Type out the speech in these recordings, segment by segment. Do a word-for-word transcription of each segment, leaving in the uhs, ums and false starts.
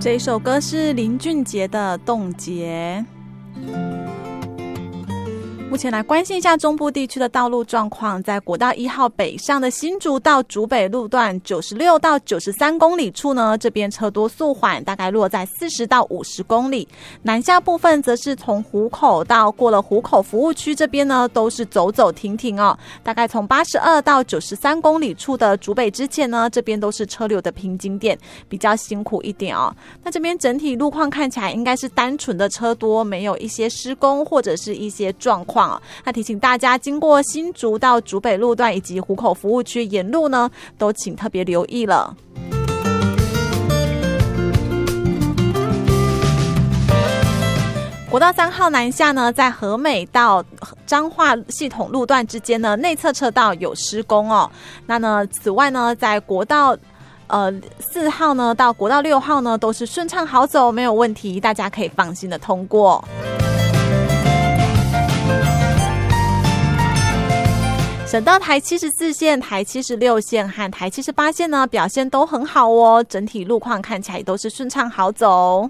这一首歌是林俊杰的《冻结》。目前来关心一下中部地区的道路状况，在国道一号北上的新竹到竹北路段九十六到九十三公里处呢，这边车多速缓，大概落在四十到五十公里。南下部分则是从湖口到过了湖口服务区这边呢，都是走走停停哦。大概从八十二到九十三公里处的竹北之前呢，这边都是车流的瓶颈点，比较辛苦一点哦。那这边整体路况看起来应该是单纯的车多，没有一些施工或者是一些状况。那提醒大家，经过新竹到竹北路段以及湖口服务区沿路呢，都请特别留意了。国道三号南下呢，在和美到彰化系统路段之间呢，内侧车道有施工哦。那呢，此外呢，在国道呃四号呢到国道六号呢，都是顺畅好走，没有问题，大家可以放心的通过。省道台七十四线、台七十六线和台七十八线呢，表现都很好哦，整体路况看起来都是顺畅好走。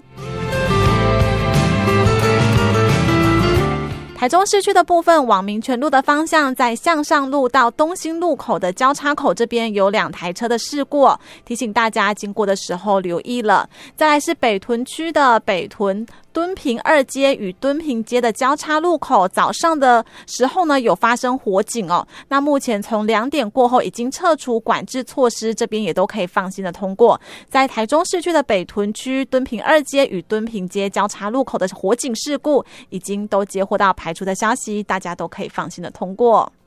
台中市区的部分，往民权路的方向，在向上路到东兴路口的交叉口这边有两台车的事故，提醒大家经过的时候留意了。再来是北屯区的北屯敦平二街与敦平街的交叉路口，早上的时候呢有发生火警哦。那目前从两点过后已经撤除管制措施，这边也都可以放心的通过。在台中市区的北屯区敦平二街与敦平街交叉路口的火警事故，已经都接获到排除的消息，大家都可以放心的通过。